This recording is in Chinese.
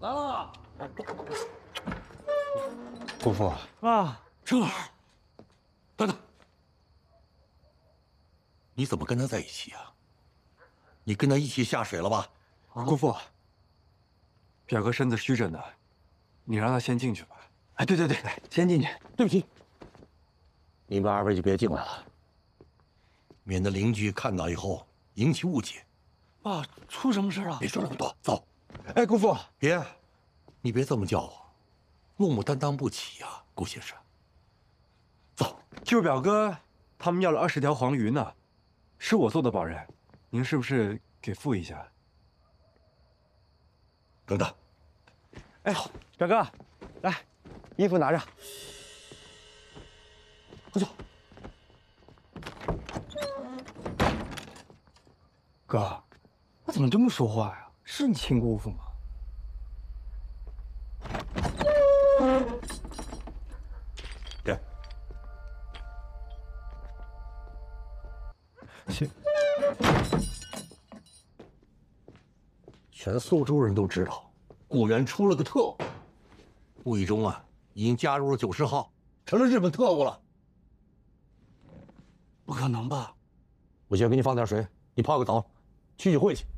来了。 姑父啊，正好。 等等，你怎么跟他在一起啊？你跟他一起下水了吧？ 姑父，表哥身子虚着呢，你让他先进去吧。哎，对，来，先进去。 对不起，你们二位就别进来了，免得邻居看到以后引起误解。 爸，出什么事了？ 别说那么多，走。 哎，姑父， 别，你别这么叫我，落母担当不起呀，顾先生。走。 就是表哥他们要了20条黄鱼呢，是我做的保人，您是不是给付一下？ 等等， 哎，表哥，来，衣服拿着。 快走。 哥，他怎么这么说话呀？是你亲姑父吗？ 给。 行。 全苏州人都知道，顾源出了个特务，无意中啊，已经加入了90号，成了日本特务了。 不可能吧？ 我先给你放点水，你泡个澡，去会去。